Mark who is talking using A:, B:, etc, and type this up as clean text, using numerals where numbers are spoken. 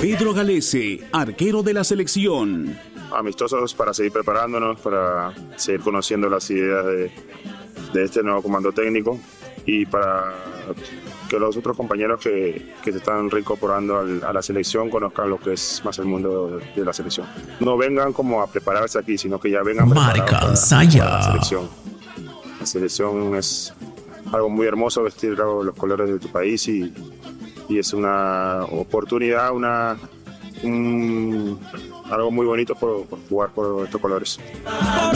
A: Pedro Galese, arquero de la selección.
B: Amistosos para seguir preparándonos, para seguir conociendo las ideas de este nuevo comando técnico y para que los otros compañeros que se están reincorporando a la selección conozcan lo que es más el mundo de la selección. No vengan como a prepararse aquí, sino que ya vengan preparados para la selección. La selección es algo muy hermoso, vestir los colores de tu país y es una oportunidad, algo muy bonito por jugar por estos colores.